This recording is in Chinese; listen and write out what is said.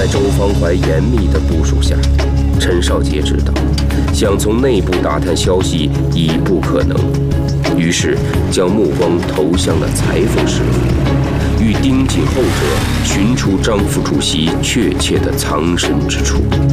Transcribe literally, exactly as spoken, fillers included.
在周方怀严密的部署下，陈少杰知道，想从内部打探消息已不可能，于是将目光投向了裁缝师傅，欲盯紧后者寻出张副主席确切的藏身之处。